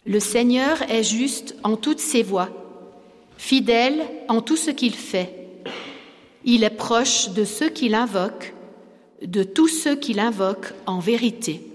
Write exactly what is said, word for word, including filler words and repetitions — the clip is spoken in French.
Le Seigneur est juste en toutes ses voies, fidèle en tout ce qu'il fait. Il est proche de ceux qui l'invoquent, de tous ceux qui l'invoquent en vérité.